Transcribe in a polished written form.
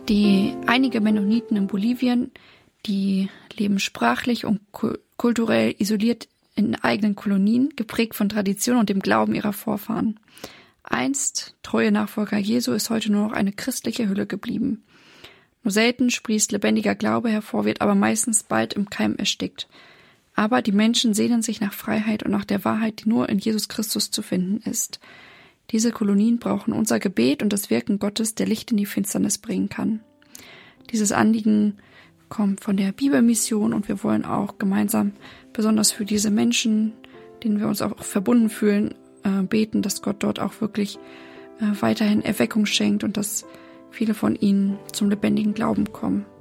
Einige Mennoniten in Bolivien, die leben sprachlich und kulturell isoliert in eigenen Kolonien, geprägt von Tradition und dem Glauben ihrer Vorfahren. Einst treue Nachfolger Jesu ist heute nur noch eine christliche Hülle geblieben. Nur selten sprießt lebendiger Glaube hervor, wird aber meistens bald im Keim erstickt. Aber die Menschen sehnen sich nach Freiheit und nach der Wahrheit, die nur in Jesus Christus zu finden ist. Diese Kolonien brauchen unser Gebet und das Wirken Gottes, der Licht in die Finsternis bringen kann. Dieses Anliegen kommt von der Bibelmission und wir wollen auch gemeinsam, besonders für diese Menschen, denen wir uns auch verbunden fühlen, beten, dass Gott dort auch wirklich weiterhin Erweckung schenkt und dass viele von ihnen zum lebendigen Glauben kommen.